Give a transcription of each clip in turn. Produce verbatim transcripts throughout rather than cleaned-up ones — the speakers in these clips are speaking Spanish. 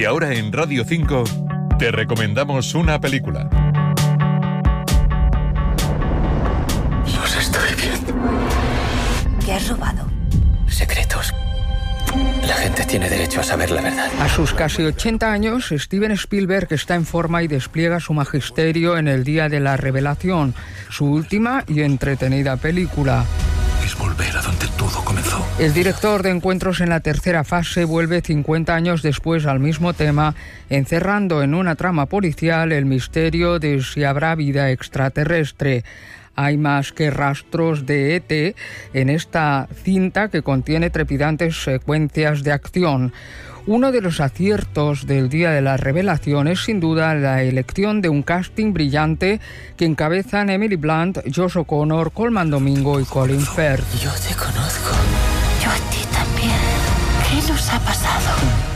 Y ahora en Radio cinco te recomendamos una película. Los estoy viendo. ¿Qué has robado? Secretos. La gente tiene derecho a saber la verdad. A sus casi ochenta años, Steven Spielberg está en forma y despliega su magisterio en El Día de la Revelación, su última y entretenida película. Es volver a donde todo comenzó. El director de Encuentros en la tercera fase vuelve cincuenta años después al mismo tema, encerrando en una trama policial el misterio de si habrá vida extraterrestre. Hay más que rastros de E T en esta cinta que contiene trepidantes secuencias de acción. Uno de los aciertos del Día de la Revelación es sin duda la elección de un casting brillante que encabezan Emily Blunt, Josh O'Connor, Colman Domingo y Colin Firth. Yo te conozco. Yo a ti también. ¿Qué nos ha pasado?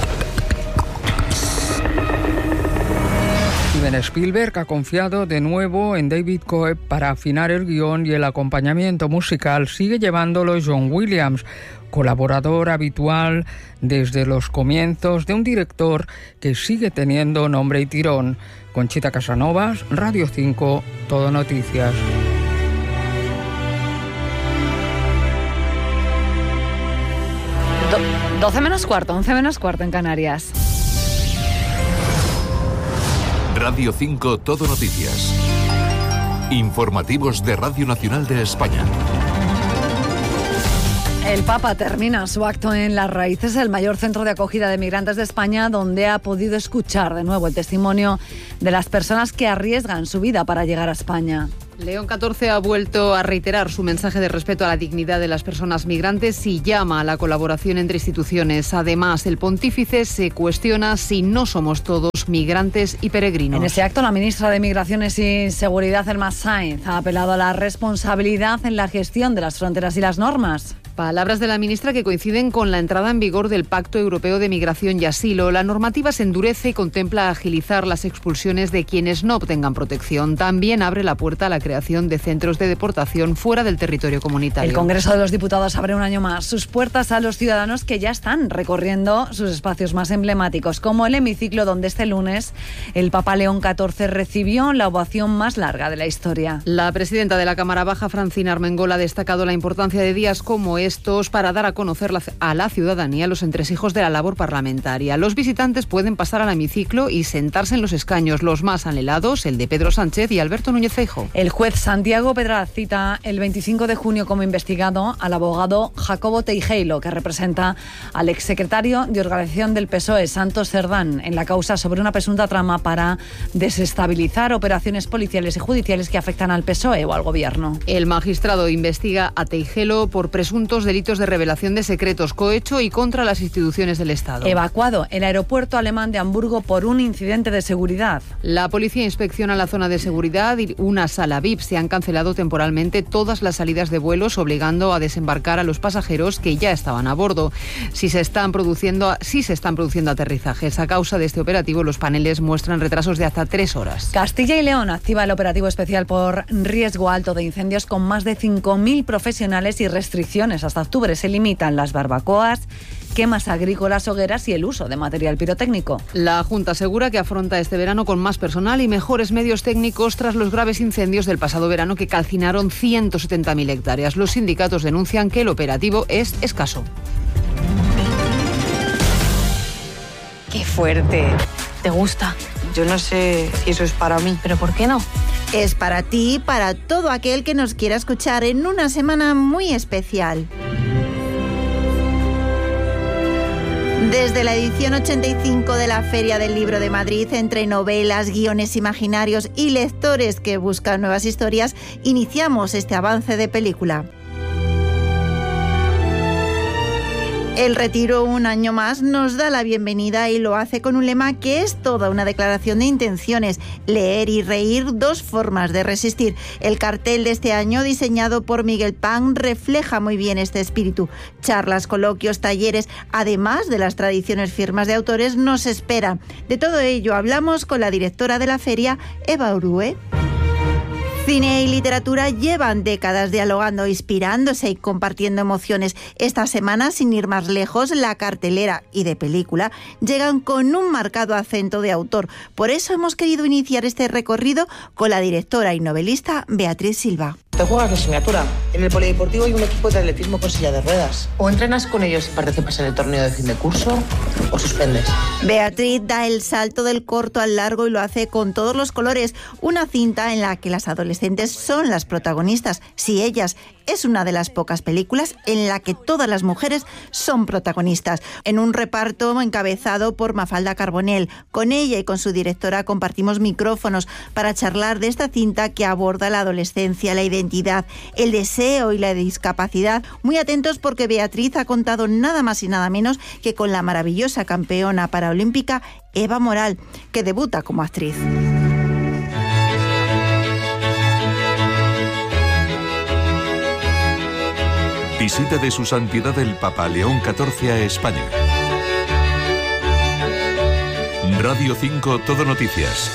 Steven Spielberg ha confiado de nuevo en David Coeb para afinar el guión y el acompañamiento musical sigue llevándolo John Williams, colaborador habitual desde los comienzos de un director que sigue teniendo nombre y tirón. Conchita Casanovas, Radio cinco, Todo Noticias. Do- doce menos cuarto, once menos cuarto en Canarias. Radio cinco Todo Noticias. Informativos de Radio Nacional de España. El Papa termina su acto en Las Raíces, el mayor centro de acogida de migrantes de España, donde ha podido escuchar de nuevo el testimonio de las personas que arriesgan su vida para llegar a España. León catorce ha vuelto a reiterar su mensaje de respeto a la dignidad de las personas migrantes y llama a la colaboración entre instituciones. Además, el pontífice se cuestiona si no somos todos migrantes y peregrinos. En ese acto, la ministra de Migraciones y Seguridad, Elma Sainz, ha apelado a la responsabilidad en la gestión de las fronteras y las normas. Palabras de la ministra que coinciden con la entrada en vigor del Pacto Europeo de Migración y Asilo. La normativa se endurece y contempla agilizar las expulsiones de quienes no obtengan protección. También abre la puerta a la creación de centros de deportación fuera del territorio comunitario. El Congreso de los Diputados abre un año más sus puertas a los ciudadanos que ya están recorriendo sus espacios más emblemáticos, como el hemiciclo donde este lunes el Papa León catorce recibió la ovación más larga de la historia. La presidenta de la Cámara Baja, Francina Armengol, ha destacado la importancia de días como estos para dar a conocer a la ciudadanía los entresijos de la labor parlamentaria. Los visitantes pueden pasar al hemiciclo y sentarse en los escaños, los más anhelados, el de Pedro Sánchez y Alberto Núñez Feijóo. El juez Santiago Pedraz cita el veinticinco de junio como investigado al abogado Jacobo Teijeiro, que representa al exsecretario de Organización del P S O E, Santos Cerdán, en la causa sobre una presunta trama para desestabilizar operaciones policiales y judiciales que afectan al P S O E o al gobierno. El magistrado investiga a Teijeiro por presuntos delitos de revelación de secretos, cohecho y contra las instituciones del Estado. Evacuado el aeropuerto alemán de Hamburgo por un incidente de seguridad. La policía inspecciona la zona de seguridad y una sala V I P. Se han cancelado temporalmente todas las salidas de vuelos, obligando a desembarcar a los pasajeros que ya estaban a bordo. Si se están produciendo, si se están produciendo aterrizajes. A causa de este operativo, los paneles muestran retrasos de hasta tres horas. Castilla y León activa el operativo especial por riesgo alto de incendios con más de cinco mil profesionales y restricciones. Hasta octubre se limitan las barbacoas, quemas agrícolas, hogueras y el uso de material pirotécnico. La Junta asegura que afronta este verano con más personal y mejores medios técnicos tras los graves incendios del pasado verano que calcinaron ciento setenta mil hectáreas. Los sindicatos denuncian que el operativo es escaso. ¡Qué fuerte! ¿Te gusta? Yo no sé si eso es para mí, pero ¿por qué no? Es para ti y para todo aquel que nos quiera escuchar en una semana muy especial. Desde la edición ochenta y cinco de la Feria del Libro de Madrid, entre novelas, guiones imaginarios y lectores que buscan nuevas historias, iniciamos este avance de película. El Retiro, un año más, nos da la bienvenida y lo hace con un lema que es toda una declaración de intenciones: leer y reír, dos formas de resistir. El cartel de este año, diseñado por Miguel Pan, refleja muy bien este espíritu. Charlas, coloquios, talleres, además de las tradiciones firmas de autores, nos espera. De todo ello hablamos con la directora de la feria, Eva Urue. Cine y literatura llevan décadas dialogando, inspirándose y compartiendo emociones. Esta semana, sin ir más lejos, la cartelera y de película llegan con un marcado acento de autor. Por eso hemos querido iniciar este recorrido con la directora y novelista Beatriz Silva. Te juegas la asignatura. En el polideportivo hay un equipo de atletismo con silla de ruedas. O entrenas con ellos y participas en el torneo de fin de curso, o suspendes. Beatriz da el salto del corto al largo y lo hace con todos los colores. Una cinta en la que las adolescentes son las protagonistas. Si ellas, es una de las pocas películas en la que todas las mujeres son protagonistas. En un reparto encabezado por Mafalda Carbonell. Con ella y con su directora compartimos micrófonos para charlar de esta cinta que aborda la adolescencia, la identidad, el deseo y la discapacidad. Muy atentos porque Beatriz ha contado nada más y nada menos que con la maravillosa campeona paraolímpica Eva Moral, que debuta como actriz. Visita de su santidad el Papa León catorce a España. Radio cinco Todo Noticias.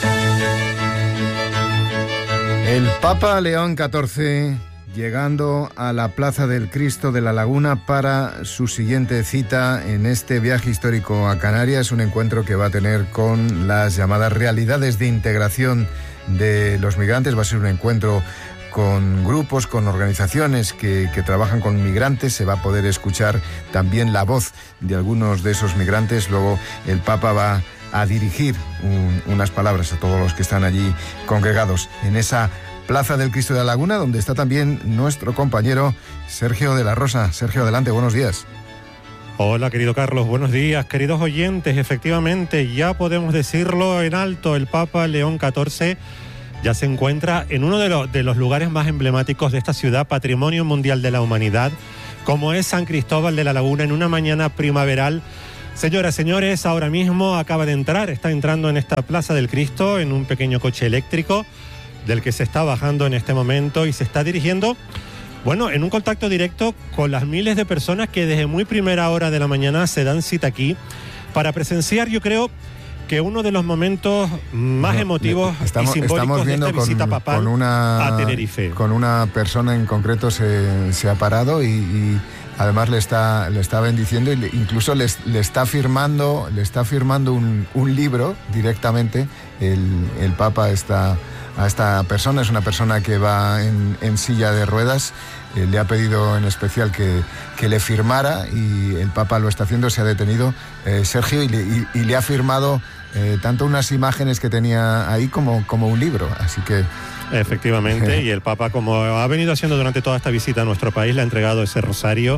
El Papa León catorce llegando a la Plaza del Cristo de la Laguna para su siguiente cita en este viaje histórico a Canarias, un encuentro que va a tener con las llamadas realidades de integración de los migrantes. Va a ser un encuentro con grupos, con organizaciones que, que trabajan con migrantes. Se va a poder escuchar también la voz de algunos de esos migrantes. Luego el Papa va a dirigir un, unas palabras a todos los que están allí congregados en esa Plaza del Cristo de la Laguna, donde está también nuestro compañero Sergio de la Rosa. Sergio, adelante, buenos días. Hola, querido Carlos, buenos días, queridos oyentes. Efectivamente, ya podemos decirlo en alto, el Papa León catorce ya se encuentra en uno de, lo, de los lugares más emblemáticos de esta ciudad, Patrimonio Mundial de la Humanidad, como es San Cristóbal de la Laguna, en una mañana primaveral. Señoras, señores, ahora mismo acaba de entrar, está entrando en esta Plaza del Cristo en un pequeño coche eléctrico del que se está bajando en este momento y se está dirigiendo, bueno, en un contacto directo con las miles de personas que desde muy primera hora de la mañana se dan cita aquí para presenciar, yo creo, que uno de los momentos más no, emotivos estamos, y simbólicos estamos viendo de esta visita con, papal con una, a Tenerife. Con una persona en concreto se, se ha parado y, y además le está, le está bendiciendo y le, incluso le, le está firmando, le está firmando un, un libro directamente. El, el Papa está a esta persona, es una persona que va en, en silla de ruedas. Eh, le ha pedido en especial que, que le firmara y el Papa lo está haciendo, se ha detenido eh, Sergio y le, y, y le ha firmado eh, tanto unas imágenes que tenía ahí como, como un libro, así que... Efectivamente, y el Papa, como ha venido haciendo durante toda esta visita a nuestro país, le ha entregado ese rosario,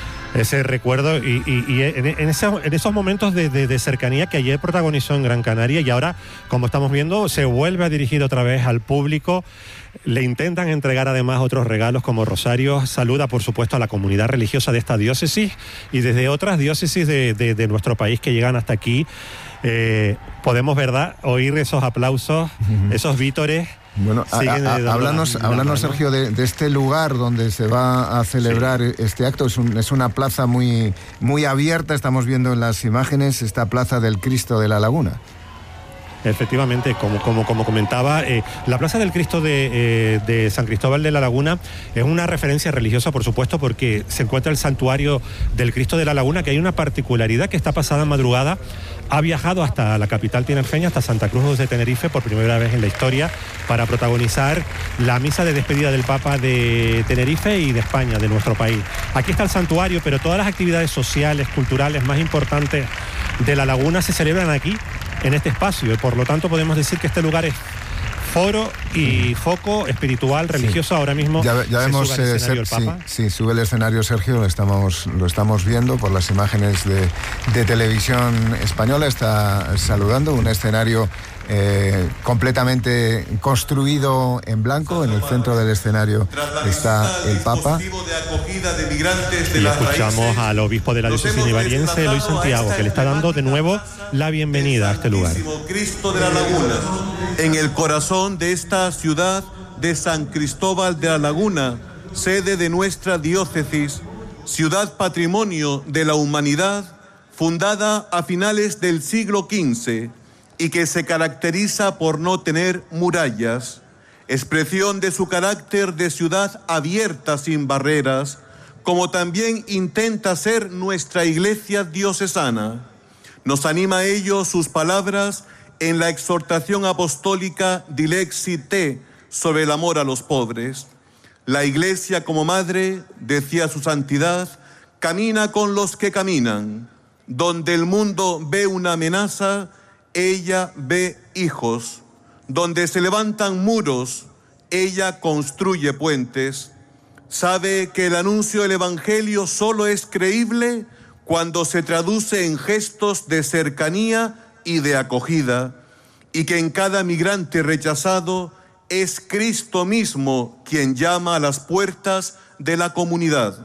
ese recuerdo y, y, y en, en, ese, en esos momentos de, de, de cercanía que ayer protagonizó en Gran Canaria y ahora, como estamos viendo, se vuelve a dirigir otra vez al público. Le intentan entregar además otros regalos como rosarios. Saluda, por supuesto, a la comunidad religiosa de esta diócesis y desde otras diócesis de, de, de nuestro país que llegan hasta aquí. Eh, podemos, ¿verdad?, oír esos aplausos, uh-huh. esos vítores. Bueno, a, a, háblanos, háblanos Sergio, de, de este lugar donde se va a celebrar sí. este acto. Es, un, es una plaza muy, muy abierta, estamos viendo en las imágenes esta Plaza del Cristo de la Laguna. Efectivamente, como, como, como comentaba, eh, la Plaza del Cristo de, eh, de San Cristóbal de la Laguna es una referencia religiosa, por supuesto, porque se encuentra el santuario del Cristo de la Laguna, que hay una particularidad que esta pasada madrugada ha viajado hasta la capital tinerfeña, hasta Santa Cruz de Tenerife, por primera vez en la historia, para protagonizar la misa de despedida del Papa de Tenerife y de España, de nuestro país. Aquí está el santuario, pero todas las actividades sociales, culturales más importantes de la Laguna se celebran aquí, en este espacio, y por lo tanto podemos decir que este lugar es foro y foco espiritual, religioso. Sí. Ahora mismo ya, ya vemos, sube el escenario eh, el Papa. Sí, sí, sube el escenario Sergio, lo estamos, lo estamos viendo por las imágenes de, de televisión española. Está saludando un escenario eh, completamente construido en blanco. En el centro del escenario está el Papa. Y escuchamos al obispo de la diócesis nivariense, Luis Santiago, que le está dando de nuevo la bienvenida a este lugar. Cristo de la Laguna, en el corazón de esta ciudad de San Cristóbal de la Laguna, sede de nuestra diócesis, ciudad patrimonio de la humanidad, fundada a finales del siglo quince y que se caracteriza por no tener murallas. expresión de su carácter de ciudad abierta sin barreras, como también intenta ser nuestra Iglesia diocesana. Nos anima a ello sus palabras en la exhortación apostólica Dilexi Te sobre el amor a los pobres. La Iglesia como madre, decía su santidad, camina con los que caminan. Donde el mundo ve una amenaza, ella ve hijos. Donde se levantan muros, ella construye puentes. Sabe que el anuncio del Evangelio solo es creíble cuando se traduce en gestos de cercanía y de acogida, y que en cada migrante rechazado es Cristo mismo quien llama a las puertas de la comunidad.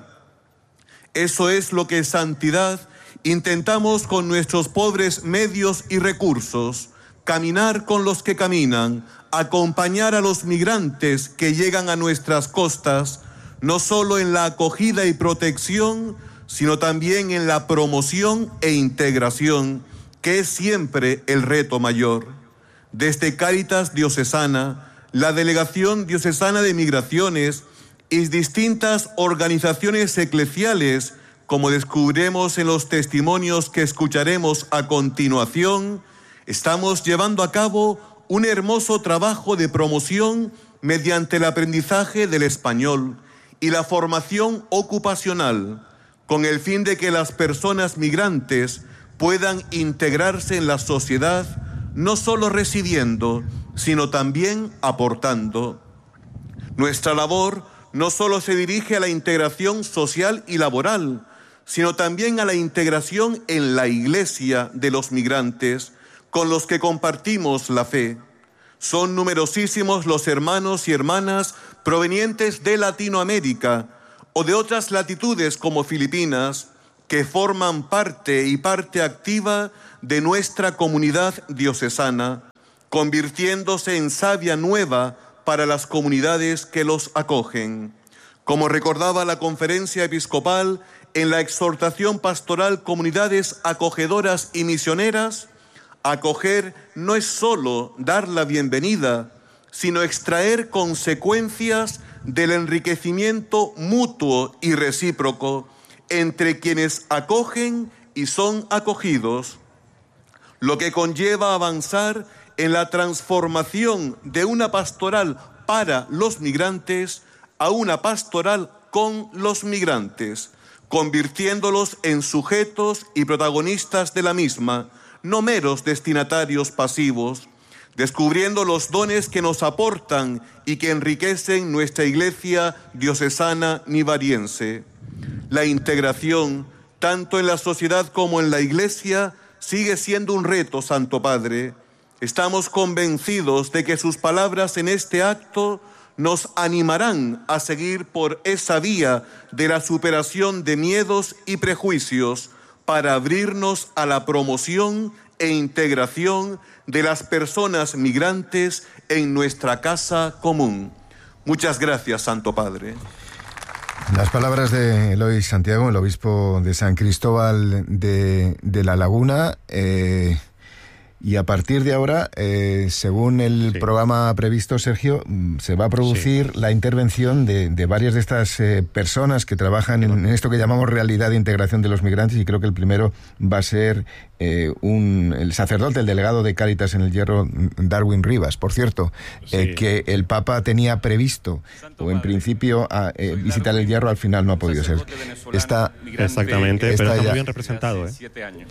Eso es lo que santidad intentamos con nuestros pobres medios y recursos: caminar con los que caminan, acompañar a los migrantes que llegan a nuestras costas, no solo en la acogida y protección, sino también en la promoción e integración, que es siempre el reto mayor. Desde Cáritas Diocesana, la Delegación Diocesana de Migraciones y distintas organizaciones eclesiales, como descubriremos en los testimonios que escucharemos a continuación, estamos llevando a cabo un hermoso trabajo de promoción mediante el aprendizaje del español y la formación ocupacional, con el fin de que las personas migrantes puedan integrarse en la sociedad, no solo residiendo, sino también aportando. Nuestra labor no solo se dirige a la integración social y laboral, sino también a la integración en la Iglesia de los migrantes, con los que compartimos la fe. Son numerosísimos los hermanos y hermanas provenientes de Latinoamérica o de otras latitudes como Filipinas, que forman parte y parte activa de nuestra comunidad diocesana, convirtiéndose en savia nueva para las comunidades que los acogen. Como recordaba la Conferencia Episcopal en la exhortación pastoral Comunidades Acogedoras y Misioneras, acoger no es solo dar la bienvenida, sino extraer consecuencias del enriquecimiento mutuo y recíproco entre quienes acogen y son acogidos, lo que conlleva avanzar en la transformación de una pastoral para los migrantes a una pastoral con los migrantes, convirtiéndolos en sujetos y protagonistas de la misma, no meros destinatarios pasivos, descubriendo los dones que nos aportan y que enriquecen nuestra Iglesia diocesana nivariense. La integración, tanto en la sociedad como en la Iglesia, sigue siendo un reto, Santo Padre. Estamos convencidos de que sus palabras en este acto nos animarán a seguir por esa vía de la superación de miedos y prejuicios para abrirnos a la promoción e integración de las personas migrantes en nuestra casa común. Muchas gracias, Santo Padre. Las palabras de Eloy Santiago, el obispo de San Cristóbal de, de la Laguna. Eh, y a partir de ahora, eh, según el sí. programa previsto, Sergio, se va a producir sí. la intervención de, de varias de estas eh, personas que trabajan en, en esto que llamamos realidad de integración de los migrantes, y creo que el primero va a ser eh, un, el sacerdote, el delegado de Cáritas en el Hierro, Darwin Rivas. Por cierto, sí. eh, que el Papa tenía previsto, Santo o en Padre. principio, a, eh, visitar el Hierro, al final no ha podido ser. Está, Exactamente, está pero está ya. muy bien representado. ¿eh? Siete años.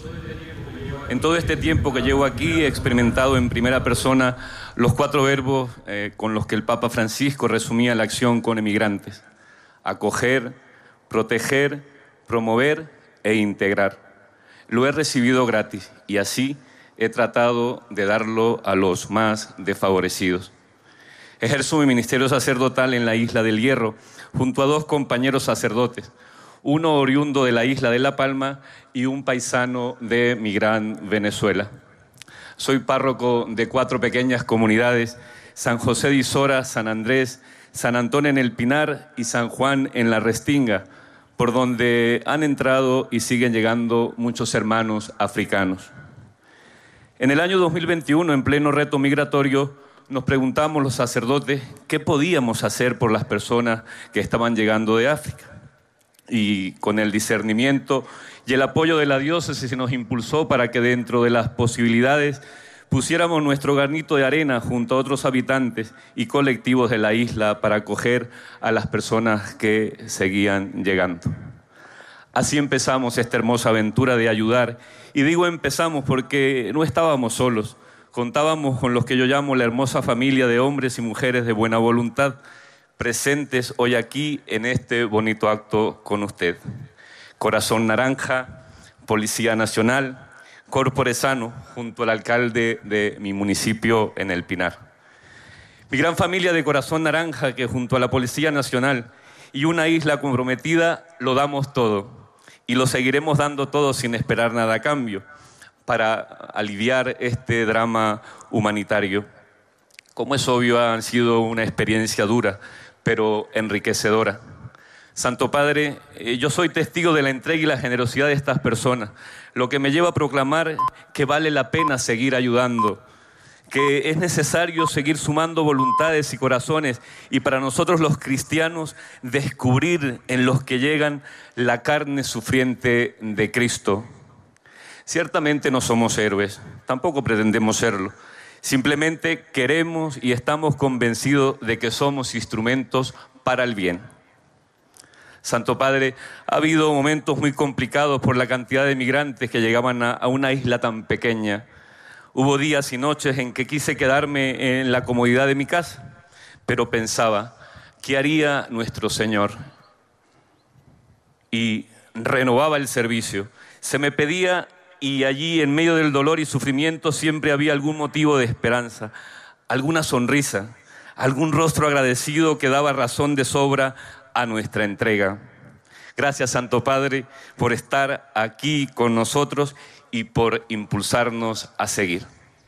En todo este tiempo que llevo aquí he experimentado en primera persona los cuatro verbos eh, con los que el Papa Francisco resumía la acción con emigrantes: acoger, proteger, promover e integrar. Lo he recibido gratis y así he tratado de darlo a los más desfavorecidos. Ejerzo mi ministerio sacerdotal en la isla del Hierro junto a dos compañeros sacerdotes, uno oriundo de la isla de La Palma y un paisano de mi gran Venezuela. Soy párroco de cuatro pequeñas comunidades: San José de Isora, San Andrés, San Antón en el Pinar y San Juan en la Restinga, por donde han entrado y siguen llegando muchos hermanos africanos. En el año dos mil veintiuno, en pleno reto migratorio, nos preguntamos los sacerdotes qué podíamos hacer por las personas que estaban llegando de África. Y con el discernimiento y el apoyo de la diócesis se nos impulsó para que dentro de las posibilidades pusiéramos nuestro granito de arena junto a otros habitantes y colectivos de la isla para acoger a las personas que seguían llegando. Así empezamos esta hermosa aventura de ayudar, y digo empezamos porque no estábamos solos, contábamos con los que yo llamo la hermosa familia de hombres y mujeres de buena voluntad, presentes hoy aquí en este bonito acto con usted. Corazón Naranja, Policía Nacional, Corpore Sano, junto al alcalde de mi municipio en El Pinar. Mi gran familia de Corazón Naranja, que junto a la Policía Nacional y una isla comprometida, lo damos todo. Y lo seguiremos dando todo sin esperar nada a cambio, para aliviar este drama humanitario. Como es obvio, han sido una experiencia dura, pero enriquecedora. Santo Padre, eh, yo soy testigo de la entrega y la generosidad de estas personas, lo que me lleva a proclamar que vale la pena seguir ayudando, que es necesario seguir sumando voluntades y corazones, y para nosotros los cristianos descubrir en los que llegan la carne sufriente de Cristo. Ciertamente no somos héroes, tampoco pretendemos serlo. Simplemente queremos y estamos convencidos de que somos instrumentos para el bien. Santo Padre, ha habido momentos muy complicados por la cantidad de migrantes que llegaban a, a una isla tan pequeña. Hubo días y noches en que quise quedarme en la comodidad de mi casa, pero pensaba, ¿qué haría nuestro Señor? Y renovaba el servicio. Se me pedía, y allí en medio del dolor y sufrimiento siempre había algún motivo de esperanza, alguna sonrisa, algún rostro agradecido que daba razón de sobra a nuestra entrega. Gracias, Santo Padre, por estar aquí con nosotros y por impulsarnos a seguir.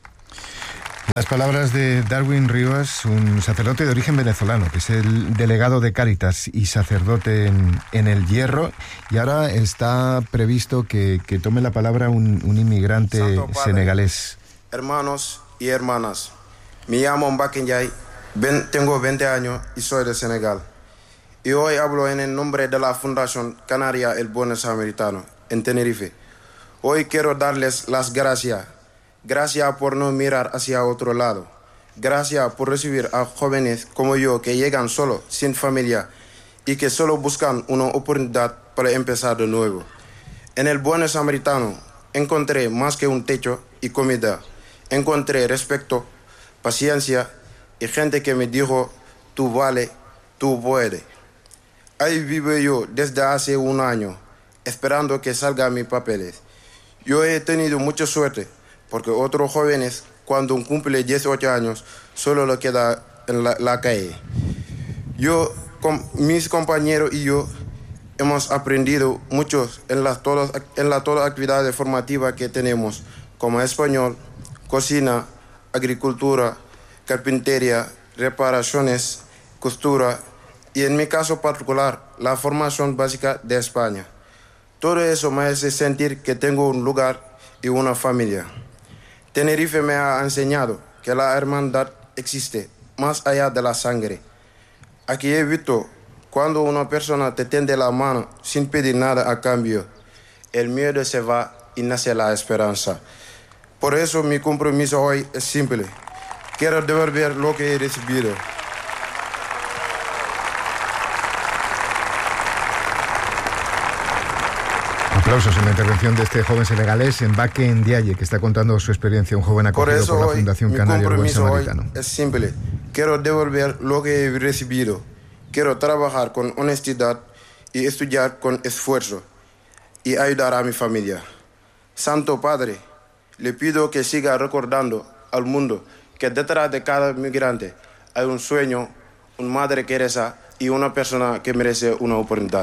Las palabras de Darwin Rivas, un sacerdote de origen venezolano, que es el delegado de Cáritas y sacerdote en, en El Hierro, y ahora está previsto que, que tome la palabra un, un inmigrante Padre, senegalés. Hermanos y hermanas, me llamo Mbacké Ndiaye, tengo veinte años y soy de Senegal. Y hoy hablo en el nombre de la Fundación Canaria El Buen Samaritano, en Tenerife. Hoy quiero darles las gracias. Gracias por no mirar hacia otro lado. Gracias por recibir a jóvenes como yo que llegan solo, sin familia, y que solo buscan una oportunidad para empezar de nuevo. En El Buen Samaritano encontré más que un techo y comida. Encontré respeto, paciencia y gente que me dijo, tú vale, tú puedes. Ahí vivo yo desde hace un año, esperando que salgan mis papeles. Yo he tenido mucha suerte, porque otros jóvenes, cuando cumple dieciocho años, solo lo queda en la, la calle. Yo, con mis compañeros y yo, hemos aprendido mucho en las todas, en las todas actividades formativas que tenemos, como español, cocina, agricultura, carpintería, reparaciones, costura, y en mi caso particular, la formación básica de España. Todo eso me hace sentir que tengo un lugar y una familia. Tenerife me ha enseñado que la hermandad existe más allá de la sangre. Aquí he visto cuando una persona te tiende la mano sin pedir nada a cambio, el miedo se va y nace la esperanza. Por eso mi compromiso hoy es simple. Quiero devolver lo que he recibido. Aplausos en la intervención de este joven senegalés, Mbacké Ndiaye, que está contando su experiencia, un joven acogido por, por la Fundación Canaria El Buen Samaritano. Es simple. Quiero devolver lo que he recibido. Quiero trabajar con honestidad y estudiar con esfuerzo y ayudar a mi familia. Santo Padre, le pido que siga recordando al mundo que detrás de cada migrante hay un sueño, una madre Teresa y una persona que merece una oportunidad.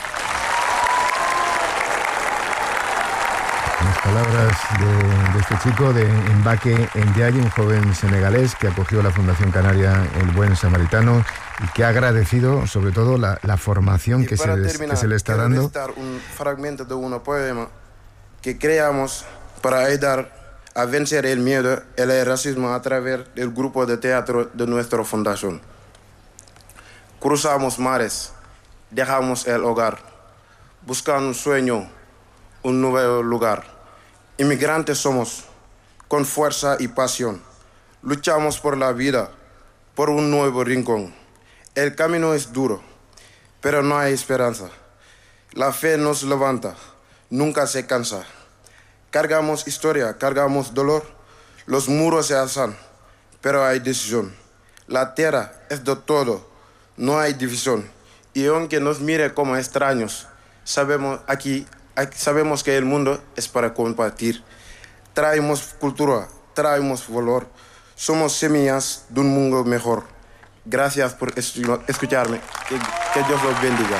Las palabras de, de este chico, de Mbacké Ndiaye, un joven senegalés que acogió la Fundación Canaria El Buen Samaritano y que ha agradecido sobre todo la, la formación que se, terminar, que se le está dando. Un fragmento de un poema que creamos para ayudar a vencer el miedo y el racismo a través del grupo de teatro de nuestra fundación. Cruzamos mares, dejamos el hogar, buscando un sueño, un nuevo lugar. Inmigrantes somos, con fuerza y pasión. Luchamos por la vida, por un nuevo rincón. El camino es duro, pero no hay esperanza. La fe nos levanta, nunca se cansa. Cargamos historia, cargamos dolor. Los muros se alzan, pero hay decisión. La tierra es de todo, no hay división. Y aunque nos mire como extraños, sabemos aquí, aquí sabemos que el mundo es para compartir. Traemos cultura, traemos valor. Somos semillas de un mundo mejor. Gracias por escucharme. Que, que Dios los bendiga.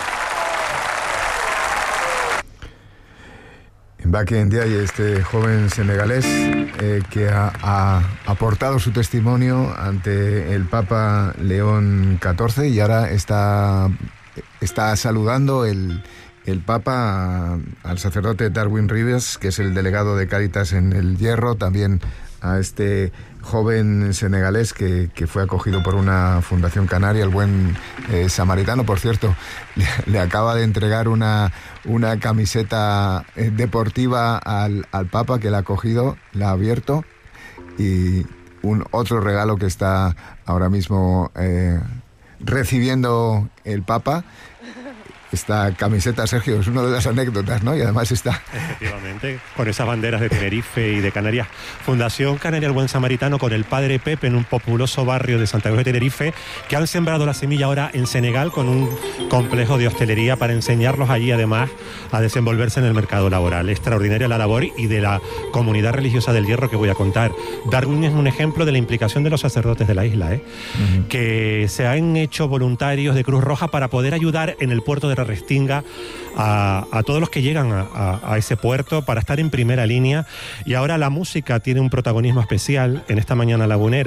Mbacké Ndiaye, este joven senegalés eh, que ha, ha aportado su testimonio ante el Papa León catorce y ahora está, está saludando el, el Papa a, al sacerdote Darwin Rivers, que es el delegado de Cáritas en El Hierro, también a este joven senegalés que, que fue acogido por una fundación canaria, el Buen eh, Samaritano. Por cierto, le, le acaba de entregar una, una camiseta eh, deportiva al, al Papa, que la ha cogido, la ha abierto, y un otro regalo que está ahora mismo eh, recibiendo el Papa. Esta camiseta, Sergio, es una de las anécdotas, ¿no? Y además está... Efectivamente, con esas banderas de Tenerife y de Canarias. Fundación Canaria El Buen Samaritano con el Padre Pepe en un populoso barrio de Santa Cruz de Tenerife, que han sembrado la semilla ahora en Senegal con un complejo de hostelería para enseñarlos allí, además, a desenvolverse en el mercado laboral. Extraordinaria la labor y de la comunidad religiosa del Hierro que voy a contar. Darwin es un ejemplo de la implicación de los sacerdotes de la isla, ¿eh? Uh-huh. Que se han hecho voluntarios de Cruz Roja para poder ayudar en el puerto de Restinga a, a todos los que llegan a, a, a ese puerto, para estar en primera línea. Y ahora la música tiene un protagonismo especial en esta mañana lagunera.